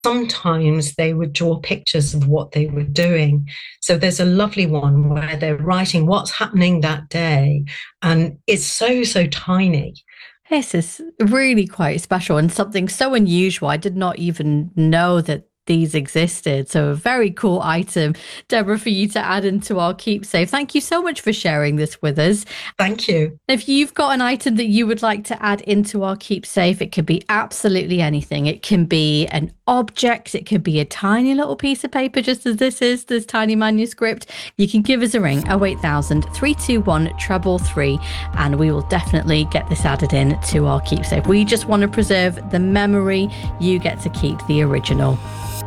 sometimes they would draw pictures of what they were doing. So there's a lovely one where they're writing what's happening that day, and it's so, so tiny. This is really quite special and something so unusual. I did not even know that these existed. So, a very cool item, Deborah, for you to add into our keepsake. Thank you so much for sharing this with us. Thank you. If you've got an item that you would like to add into our keepsake, it could be absolutely anything. It can be an object, it could be a tiny little piece of paper, just as this is, this tiny manuscript. You can give us a ring, 08000 321 333, and we will definitely get this added in to our keepsake. We just want to preserve the memory. You get to keep the original.